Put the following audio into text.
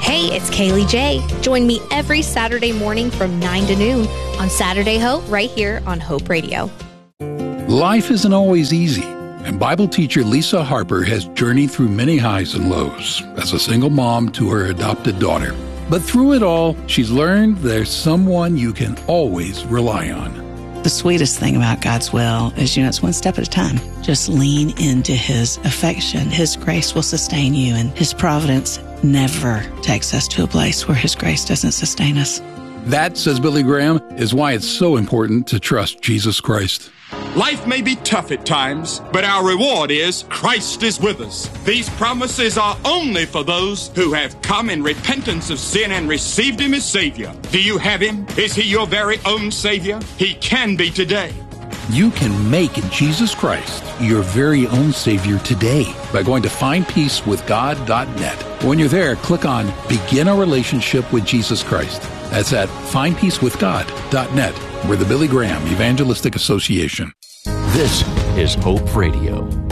Hey, it's Kaylee J. Join me every Saturday morning from 9 to noon on Saturday Hope right here on Hope Radio. Life isn't always easy, and Bible teacher Lisa Harper has journeyed through many highs and lows as a single mom to her adopted daughter. But through it all, she's learned there's someone you can always rely on. The sweetest thing about God's will is, it's one step at a time. Just lean into His affection. His grace will sustain you, and His providence never takes us to a place where His grace doesn't sustain us. That, says Billy Graham, is why it's so important to trust Jesus Christ. Life may be tough at times, but our reward is Christ is with us. These promises are only for those who have come in repentance of sin and received Him as Savior. Do you have Him? Is He your very own Savior? He can be today. You can make Jesus Christ your very own Savior today by going to findpeacewithgod.net. When you're there, click on Begin a Relationship with Jesus Christ. That's at findpeacewithgod.net. We're the Billy Graham Evangelistic Association. This is Hope Radio.